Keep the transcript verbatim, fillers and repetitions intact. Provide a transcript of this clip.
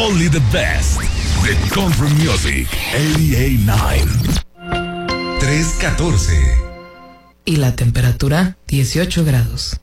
Only the best. The Country Music ochenta y nueve. tres catorce. Y la temperatura dieciocho grados.